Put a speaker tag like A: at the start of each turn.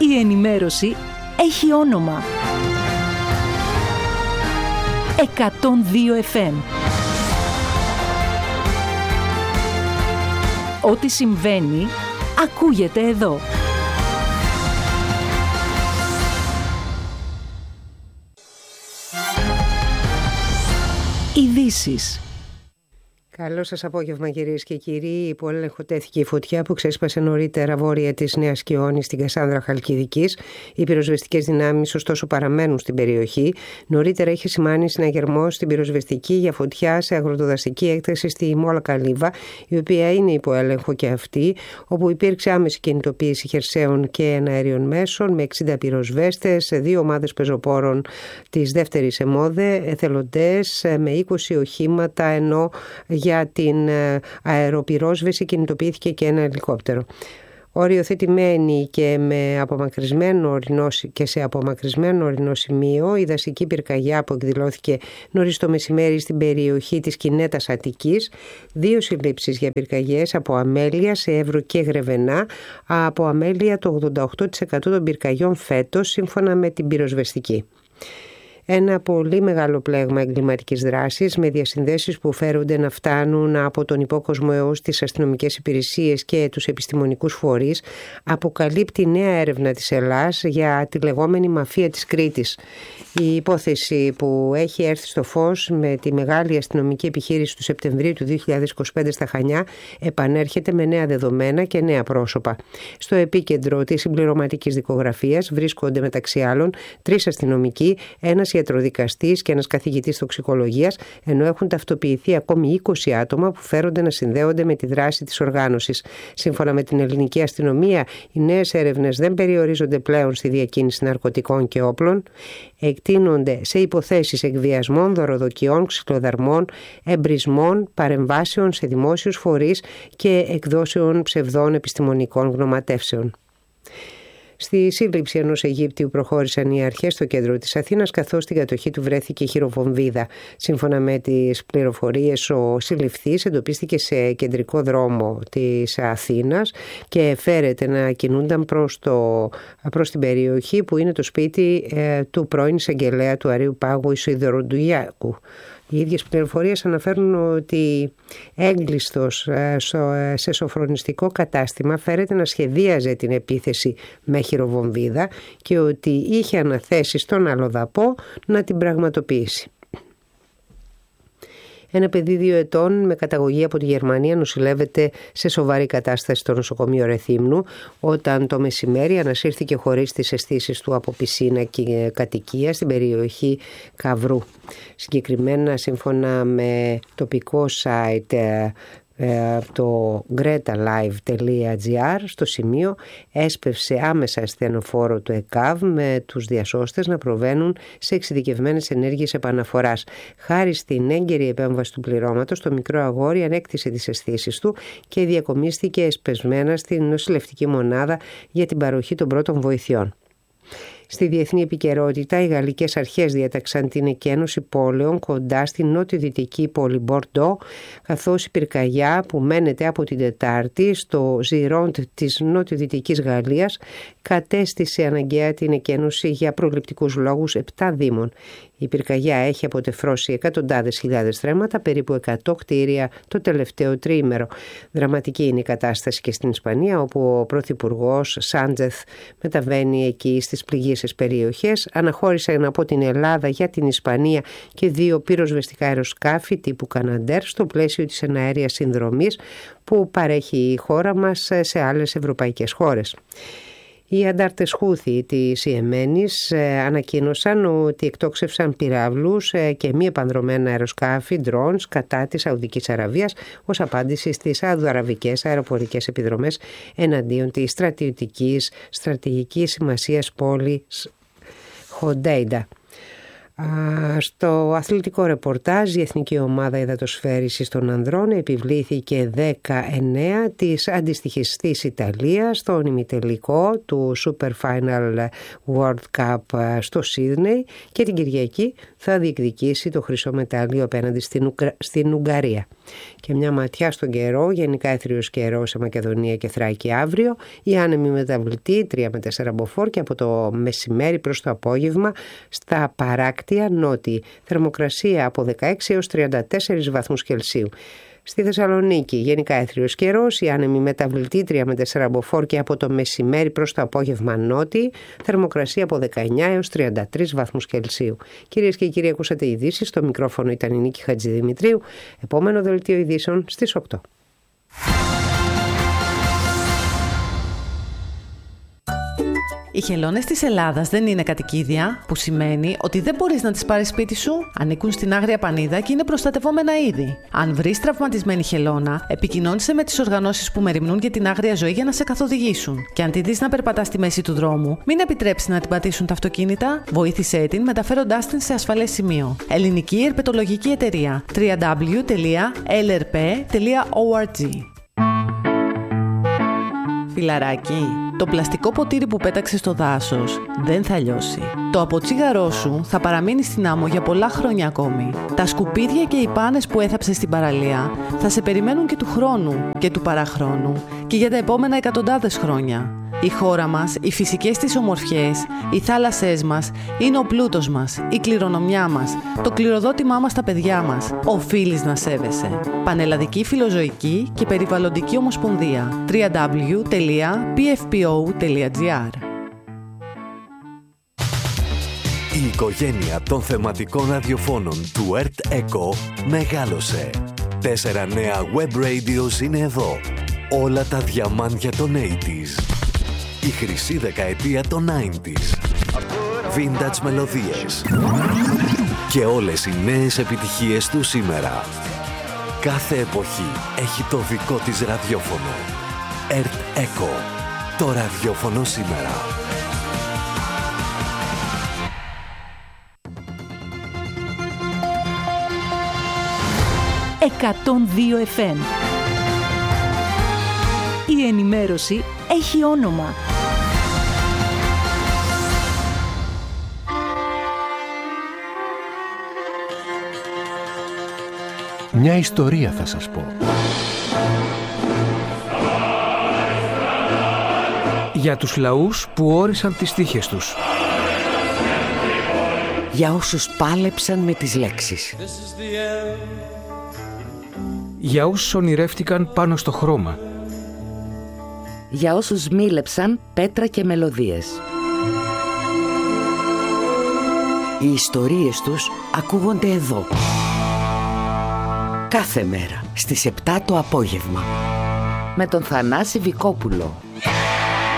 A: Η ενημέρωση έχει όνομα. 102 FM. Ό,τι συμβαίνει, ακούγεται εδώ. Ειδήσεις.
B: Καλό σας απόγευμα, κυρίες και κύριοι. Υπό έλεγχο τέθηκε η φωτιά που ξέσπασε νωρίτερα βόρεια της Νέας Κιόνης στην Κασάνδρα Χαλκιδικής. Οι πυροσβεστικές δυνάμεις ωστόσο παραμένουν στην περιοχή. Νωρίτερα είχε σημάνει συναγερμό στην πυροσβεστική για φωτιά σε αγροτοδασική έκταση στη Μόλα Καλύβα, η οποία είναι υπό έλεγχο και αυτή, όπου υπήρξε άμεση κινητοποίηση χερσαίων και εναέριων μέσων με 60 πυροσβέστες, 2 ομάδες πεζοπόρων της δεύτερης ΕΜΟΔΕ, εθελοντές με 20 οχήματα, ενώ για την αεροπυρόσβεση κινητοποιήθηκε και ένα ελικόπτερο. Οριοθετημένη και σε απομακρυσμένο ορεινό σημείο, η δασική πυρκαγιά που εκδηλώθηκε νωρίς το μεσημέρι στην περιοχή της Κινέτας Αττικής, 2 συλλήψεις για πυρκαγιές από αμέλεια σε Εύρο και Γρεβενά, από αμέλεια το 88% των πυρκαγιών φέτος, σύμφωνα με την πυροσβεστική. Ένα πολύ μεγάλο πλέγμα εγκληματικής δράσης με διασυνδέσεις που φέρονται να φτάνουν από τον υπόκοσμο έως τις αστυνομικές υπηρεσίες και τους επιστημονικούς φορείς αποκαλύπτει νέα έρευνα της Ελλάς για τη λεγόμενη μαφία της Κρήτης. Η υπόθεση που έχει έρθει στο φως με τη μεγάλη αστυνομική επιχείρηση του Σεπτεμβρίου του 2025 στα Χανιά επανέρχεται με νέα δεδομένα και νέα πρόσωπα. Στο επίκεντρο της συμπληρωματικής δικογραφίας βρίσκονται μεταξύ άλλων 3 αστυνομικοί, ένας ιατροδικαστής και ένας καθηγητής τοξικολογίας, ενώ έχουν ταυτοποιηθεί ακόμη 20 άτομα που φέρονται να συνδέονται με τη δράση της οργάνωσης. Σύμφωνα με την ελληνική αστυνομία, οι νέες έρευνες δεν περιορίζονται πλέον στη διακίνηση ναρκωτικών και όπλων, εκτείνονται σε υποθέσεις εκβιασμών, δωροδοκιών, ξυλοδαρμών, εμπρισμών, παρεμβάσεων σε δημόσιους φορείς και εκδόσεων ψευδών επιστημονικών γνωματεύσεων. Στη σύλληψη ενός Αιγύπτιου προχώρησαν οι αρχές στο κέντρο της Αθήνας, καθώς στην κατοχή του βρέθηκε χειροβομβίδα. Σύμφωνα με τις πληροφορίες, ο συλληφθής εντοπίστηκε σε κεντρικό δρόμο της Αθήνας και φέρεται να κινούνταν προς την περιοχή που είναι το σπίτι του πρώην εισαγγελέα του Αρείου Πάγου Ισοϊδωροντουγιάκου. Οι ίδιες πληροφορίες αναφέρουν ότι έγκλειστος σε σοφρονιστικό κατάστημα φέρεται να σχεδίαζε την επίθεση με χειροβομβίδα και ότι είχε αναθέσει στον αλλοδαπό να την πραγματοποιήσει. Ένα παιδί 2 ετών με καταγωγή από τη Γερμανία νοσηλεύεται σε σοβαρή κατάσταση στο νοσοκομείο Ρεθύμνου, όταν το μεσημέρι ανασύρθηκε χωρίς τις αισθήσεις του από πισίνα και κατοικία στην περιοχή Καβρού. Συγκεκριμένα, σύμφωνα με τοπικό site το gretalive.gr, στο σημείο έσπευσε άμεσα ασθενοφόρο του ΕΚΑΒ με τους διασώστες να προβαίνουν σε εξειδικευμένες ενέργειες επαναφοράς. Χάρη στην έγκαιρη επέμβαση του πληρώματος, το μικρό αγόρι ανέκτησε τις αισθήσεις του και διακομίστηκε εσπεσμένα στην νοσηλευτική μονάδα για την παροχή των πρώτων βοηθειών. Στη διεθνή επικαιρότητα, οι γαλλικές αρχές διέταξαν την εκένωση πόλεων κοντά στην νότιο-δυτική πόλη Μπορντό, καθώς η πυρκαγιά που μένεται από την Τετάρτη στο Ζιρόντ της νότιο-δυτικής Γαλλίας κατέστησε αναγκαία την εκένωση για προληπτικούς λόγους 7 δήμων. Η πυρκαγιά έχει αποτεφρώσει εκατοντάδες χιλιάδες θρέμματα, περίπου 100 κτίρια το τελευταίο τριήμερο. Δραματική είναι η κατάσταση και στην Ισπανία, όπου ο πρωθυπουργός Σάντζεθ μεταβαίνει εκεί στις πληγείσες περιοχές. Αναχώρησαν από την Ελλάδα για την Ισπανία και 2 πυροσβεστικά αεροσκάφη τύπου Καναντέρ στο πλαίσιο της εναέριας συνδρομής που παρέχει η χώρα μας σε άλλες ευρωπαϊκές χώρες. Οι αντάρτες Χούθη της Ιεμένης ανακοίνωσαν ότι εκτόξευσαν πυράβλους και μη επανδρομένα αεροσκάφη drones κατά της Σαουδικής Αραβίας ως απάντηση στις σαουδοαραβικές αεροπορικές επιδρομές εναντίον της στρατηγικής σημασίας πόλης Χοντέιντα. Στο αθλητικό ρεπορτάζ, η Εθνική Ομάδα Υδατοσφαίρισης των Ανδρών επιβλήθηκε 19 της αντιστοιχής της Ιταλίας στον ημιτελικό του Super Final World Cup στο Σίδνεϊ και την Κυριακή θα διεκδικήσει το χρυσό μετάλλιο απέναντι στην Ουγγαρία. Και μια ματιά στον καιρό, γενικά έθριος καιρό σε Μακεδονία και Θράκη αύριο, οι άνεμοι μεταβλητοί 3 με 4 μποφόρ και από το μεσημέρι προς το απόγευμα στα παράκτια νότιοι. Θερμοκρασία από 16 έως 34 βαθμούς Κελσίου. Στη Θεσσαλονίκη γενικά έθριος καιρός, οι άνεμοι μεταβλητοί 3 με 4 μποφόρ και από το μεσημέρι προς το απόγευμα νότιοι, θερμοκρασία από 19 έως 33 βαθμούς Κελσίου. Κυρίες και κύριοι, ακούσατε ειδήσεις, στο μικρόφωνο ήταν η Νίκη Χατζηδημητρίου, επόμενο δελτίο ειδήσεων στις 8.
C: Οι χελώνες της Ελλάδας δεν είναι κατοικίδια, που σημαίνει ότι δεν μπορείς να τις πάρεις σπίτι σου. Ανήκουν στην Άγρια Πανίδα και είναι προστατευόμενα είδη. Αν βρεις τραυματισμένη χελώνα, επικοινώνησε με τις οργανώσεις που μεριμνούν για την άγρια ζωή για να σε καθοδηγήσουν. Και αν τη δεις να περπατά στη μέση του δρόμου, μην επιτρέψεις να την πατήσουν τα αυτοκίνητα. Βοήθησέ την μεταφέροντάς την σε ασφαλές σημείο. Ελληνική Ερπετολογική Εταιρεία. www.lrp.org. Φιλαράκι, το πλαστικό ποτήρι που πέταξες στο δάσος δεν θα λιώσει. Το αποτσίγαρό σου θα παραμείνει στην άμμο για πολλά χρόνια ακόμη. Τα σκουπίδια και οι πάνες που έθαψες στην παραλία θα σε περιμένουν και του χρόνου και του παραχρόνου και για τα επόμενα εκατοντάδες χρόνια. Η χώρα μας, οι φυσικές της ομορφιές, οι θάλασσές μας είναι ο πλούτος μας, η κληρονομιά μας, το κληροδότημά μας στα παιδιά μας. Οφείλεις να σέβεσαι. Πανελλαδική Φιλοζωική και Περιβαλλοντική Ομοσπονδία. www.pfpo.gr.
D: Η οικογένεια των θεματικών ραδιοφώνων του ΕΡΤ ΕΚΟ μεγάλωσε. 4 νέα web radios είναι εδώ. Όλα τα διαμάντια των 80s. Η χρυσή δεκαετία των 90s. Vintage μελωδίες. Και όλες οι νέες επιτυχίες του σήμερα. Κάθε εποχή έχει το δικό της ραδιόφωνο. ΕΡΤ ΕΚΟ. Το ραδιόφωνο σήμερα.
A: «102 FM». Η ενημέρωση έχει όνομα.
E: Μια ιστορία θα σας πω. Για τους λαούς που όρισαν τις τύχες τους.
F: Για όσους πάλεψαν με τις λέξεις.
E: Για όσους ονειρεύτηκαν πάνω στο χρώμα.
F: Για όσους μίλεψαν πέτρα και μελωδίες. Οι ιστορίες τους ακούγονται εδώ. Κάθε μέρα στις 7 το απόγευμα. Με τον Θανάση Βικόπουλο.